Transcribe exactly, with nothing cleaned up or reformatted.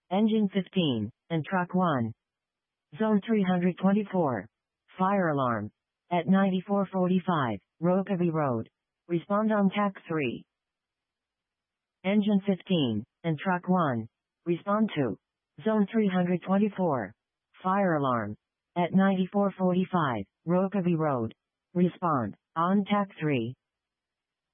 Engine fifteen, and Truck one. Zone three hundred twenty-four. Fire alarm. At ninety-four forty-five, Rokeby Road. Respond on T A C three. Engine fifteen, and Truck one. Respond to Zone three hundred twenty-four. Fire alarm. At ninety-four forty-five, Rokeby Road. Respond on T A C three.